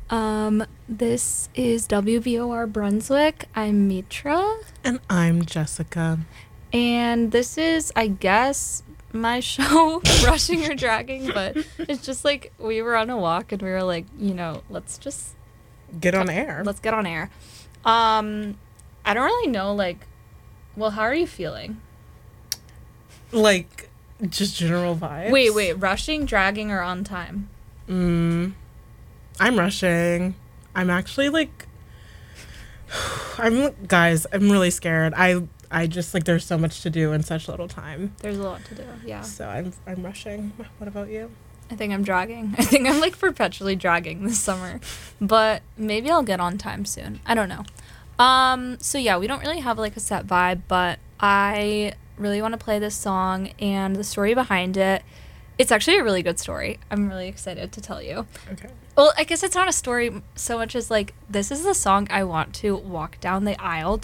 This is WVOR Brunswick. I'm Mitra, And I'm Jessica. and this is, I guess, my show, Rushing or Dragging, but it's just like we were on a walk and we were like, let's just Get on air. let's get on air. I don't really know, how are you feeling? Like, just general vibes. Wait, rushing, dragging, or on time? I'm rushing. I'm actually guys, I'm really scared. I just there's so much to do in such little time. There's a lot to do, yeah. So I'm rushing. What about you? I think I'm dragging. I think I'm perpetually dragging this summer. But maybe I'll get on time soon. I don't know. So yeah, we don't really have a set vibe, but I really want to play this song and the story behind it. It's actually a really good story. I'm really excited to tell you. Okay. Well, I guess it's not a story so much as this is the song I want to walk down the aisle